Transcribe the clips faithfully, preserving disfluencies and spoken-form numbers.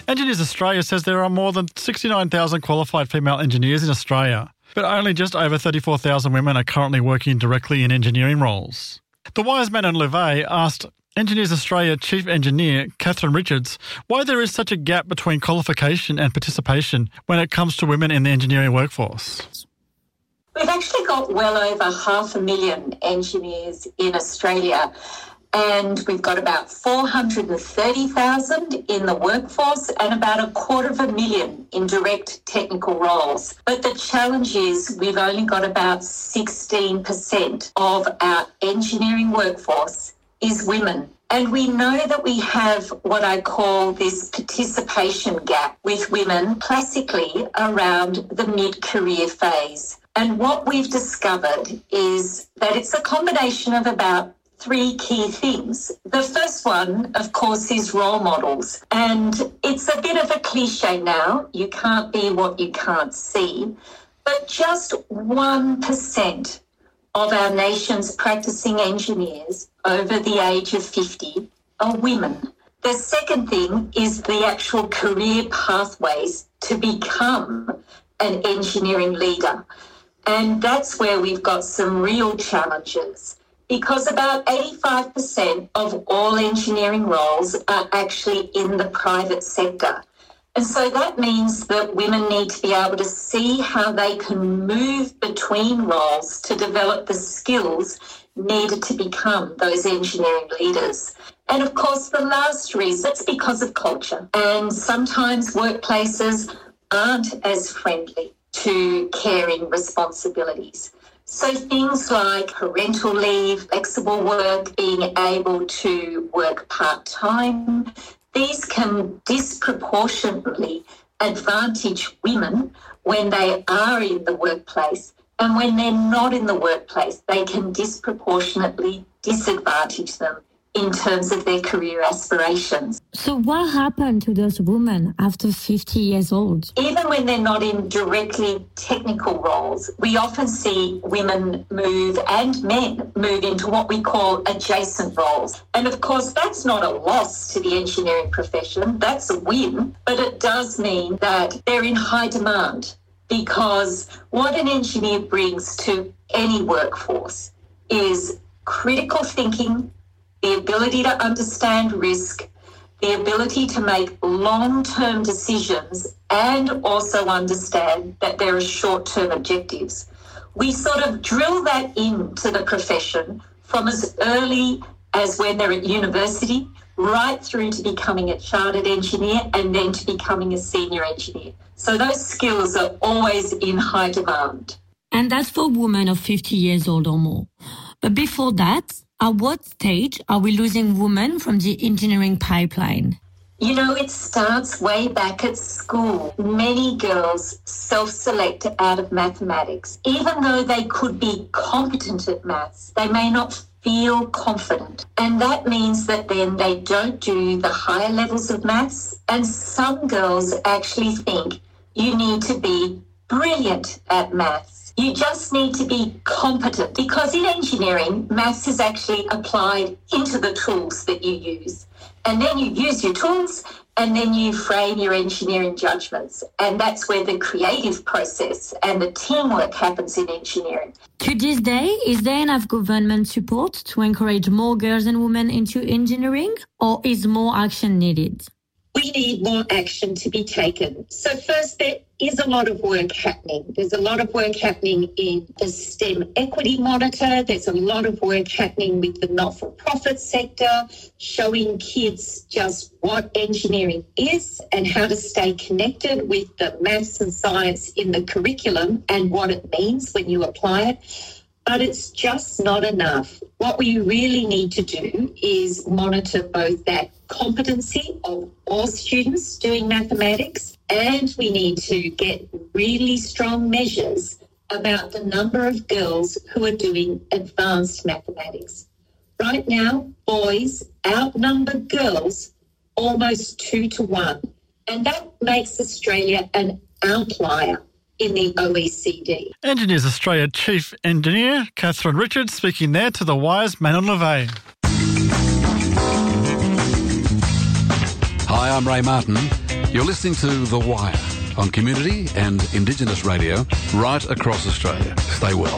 Engineers Australia says there are more than sixty-nine thousand qualified female engineers in Australia, but only just over thirty-four thousand women are currently working directly in engineering roles. The Wiseman and Levey asked Engineers Australia Chief Engineer Catherine Richards why there is such a gap between qualification and participation when it comes to women in the engineering workforce. We've actually got well over half a million engineers in Australia, and we've got about four hundred thirty thousand in the workforce and about a quarter of a million in direct technical roles. But the challenge is we've only got about sixteen percent of our engineering workforce is women. And we know that we have what I call this participation gap with women classically around the mid-career phase. And what we've discovered is that it's a combination of about three key things. The first one, of course, is role models. And it's a bit of a cliche now. You can't be what you can't see. But just one percent of our nation's practicing engineers over the age of fifty are women. The second thing is the actual career pathways to become an engineering leader. And that's where we've got some real challenges, because about eighty-five percent of all engineering roles are actually in the private sector. And so that means that women need to be able to see how they can move between roles to develop the skills needed to become those engineering leaders. And of course, the last reason, it's because of culture. And sometimes workplaces aren't as friendly to caring responsibilities. So things like parental leave, flexible work, being able to work part-time, these can disproportionately advantage women when they are in the workplace, and when they're not in the workplace, they can disproportionately disadvantage them in terms of their career aspirations. So what happened to those women after fifty years old? Even when they're not in directly technical roles, we often see women move and men move into what we call adjacent roles. And of course, that's not a loss to the engineering profession. That's a win. But it does mean that they're in high demand, because what an engineer brings to any workforce is critical thinking, the ability to understand risk, the ability to make long-term decisions, and also understand that there are short-term objectives. We sort of drill that into the profession from as early as when they're at university, right through to becoming a chartered engineer and then to becoming a senior engineer. So those skills are always in high demand. And that's for women of fifty years old or more. But before that, at what stage are we losing women from the engineering pipeline? You know, it starts way back at school. Many girls self-select out of mathematics. Even though they could be competent at maths, they may not feel confident. And that means that then they don't do the higher levels of maths. And some girls actually think you need to be brilliant at maths. You just need to be competent, because in engineering, maths is actually applied into the tools that you use. And then you use your tools and then you frame your engineering judgments. And that's where the creative process and the teamwork happens in engineering. To this day, is there enough government support to encourage more girls and women into engineering, or is more action needed? We need more action to be taken. So first, there is a lot of work happening. There's a lot of work happening in the STEM Equity Monitor. There's a lot of work happening with the not-for-profit sector, showing kids just what engineering is and how to stay connected with the maths and science in the curriculum and what it means when you apply it. But it's just not enough. What we really need to do is monitor both that competency of all students doing mathematics, and we need to get really strong measures about the number of girls who are doing advanced mathematics. Right now, boys outnumber girls almost two to one, and that makes Australia an outlier in the O E C D. Engineers Australia Chief Engineer Catherine Richards speaking there to the Wiseman and Levey. Hi, I'm Ray Martin. You're listening to The Wire on Community and Indigenous Radio right across Australia. Stay well.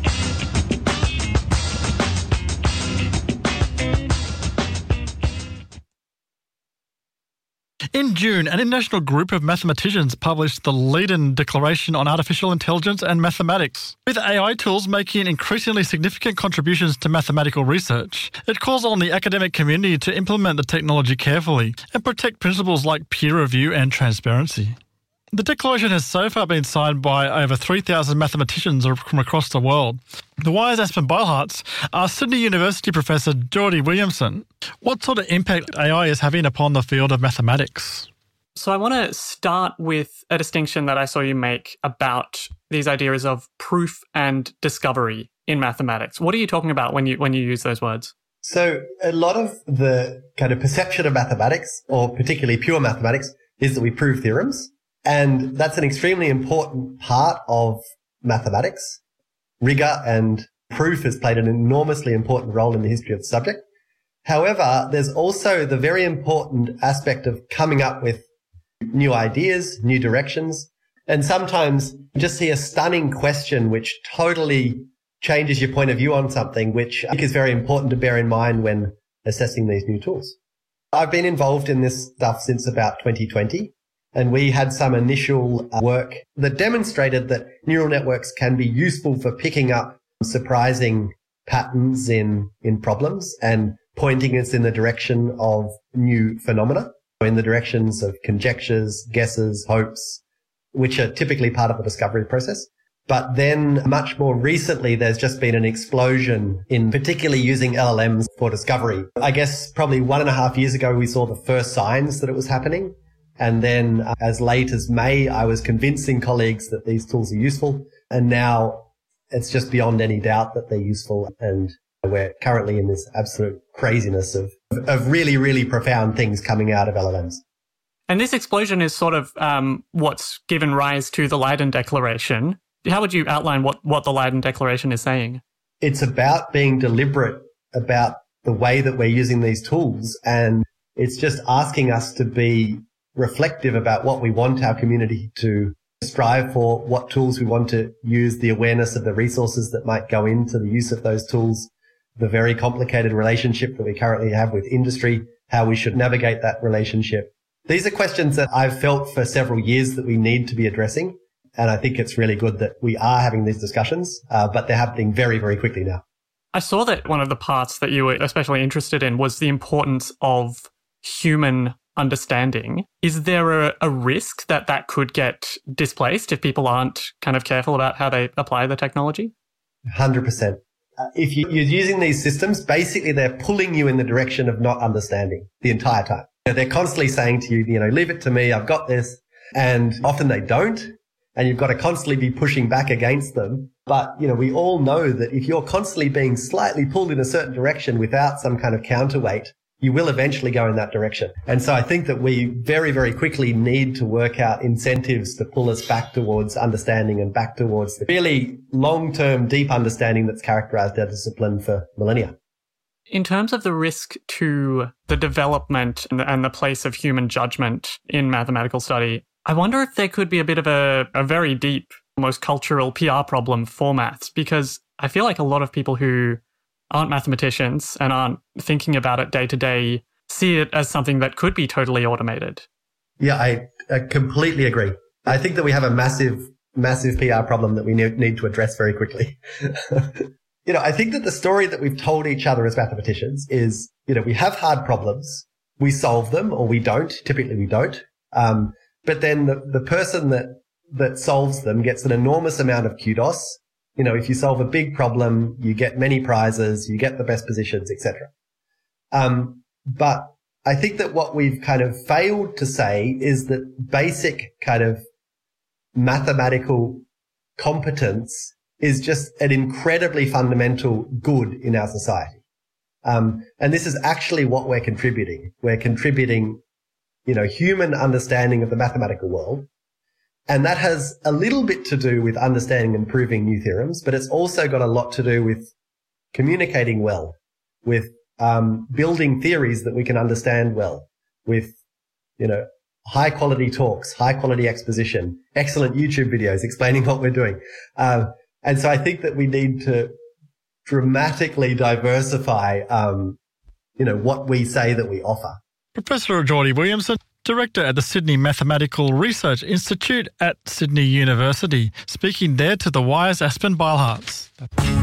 In June, an international group of mathematicians published the Leiden Declaration on Artificial Intelligence and Mathematics. With A I tools making increasingly significant contributions to mathematical research, it calls on the academic community to implement the technology carefully and protect principles like peer review and transparency. The declaration has so far been signed by over three thousand mathematicians from across the world. The Wire's Aspen Beilharz asked Sydney University professor Geordie Williamson what sort of impact A I is having upon the field of mathematics. So I want to start with a distinction that I saw you make about these ideas of proof and discovery in mathematics. What are you talking about when you when you use those words? So a lot of the kind of perception of mathematics, or particularly pure mathematics, is that we prove theorems. And that's an extremely important part of mathematics. Rigor and proof has played an enormously important role in the history of the subject. However, there's also the very important aspect of coming up with new ideas, new directions. And sometimes you just see a stunning question which totally changes your point of view on something, which I think is very important to bear in mind when assessing these new tools. I've been involved in this stuff since about twenty twenty. And we had some initial work that demonstrated that neural networks can be useful for picking up surprising patterns in, in problems and pointing us in the direction of new phenomena, in the directions of conjectures, guesses, hopes, which are typically part of the discovery process. But then much more recently, there's just been an explosion in particularly using L L Ms for discovery. I guess probably one and a half years ago, we saw the first signs that it was happening. And then uh, as late as May, I was convincing colleagues that these tools are useful. And now it's just beyond any doubt that they're useful. And we're currently in this absolute craziness of, of really, really profound things coming out of L L Ms. And this explosion is sort of um, what's given rise to the Leiden Declaration. How would you outline what, what the Leiden Declaration is saying? It's about being deliberate about the way that we're using these tools. And it's just asking us to be reflective about what we want our community to strive for, what tools we want to use, the awareness of the resources that might go into the use of those tools, the very complicated relationship that we currently have with industry, how we should navigate that relationship. These are questions that I've felt for several years that we need to be addressing. And I think it's really good that we are having these discussions, uh, but they're happening very, very quickly now. I saw that one of the parts that you were especially interested in was the importance of human understanding. Is there a, a risk that that could get displaced if people aren't kind of careful about how they apply the technology? one hundred percent. Uh, if you, you're using these systems, basically they're pulling you in the direction of not understanding the entire time. You know, they're constantly saying to you, you know, leave it to me, I've got this. And often they don't. And you've got to constantly be pushing back against them. But, you know, we all know that if you're constantly being slightly pulled in a certain direction without some kind of counterweight, you will eventually go in that direction. And so I think that we very, very quickly need to work out incentives to pull us back towards understanding and back towards the really long-term, deep understanding that's characterized our discipline for millennia. In terms of the risk to the development and the, and the place of human judgment in mathematical study, I wonder if there could be a bit of a, a very deep, almost cultural P R problem for maths, because I feel like a lot of people who aren't mathematicians and aren't thinking about it day to day see it as something that could be totally automated. Yeah, I, I completely agree. I think that we have a massive, massive P R problem that we need to address very quickly. You know, I think that the story that we've told each other as mathematicians is, you know, we have hard problems, we solve them or we don't. Typically we don't. Um, but then the, the person that, that solves them gets an enormous amount of kudos. You know, if you solve a big problem, you get many prizes, you get the best positions, et cetera. Um, but I think that what we've kind of failed to say is that basic kind of mathematical competence is just an incredibly fundamental good in our society. Um, and this is actually what we're contributing. We're contributing, you know, human understanding of the mathematical world. And that has a little bit to do with understanding and proving new theorems, but it's also got a lot to do with communicating well, with um, building theories that we can understand well, with, you know, high quality talks, high quality exposition, excellent YouTube videos explaining what we're doing. Um, and so I think that we need to dramatically diversify, um, you know, what we say that we offer. Professor Geordie Williamson, Director at the Sydney Mathematical Research Institute at Sydney University, speaking there to the Wire's Aspen Beilharz.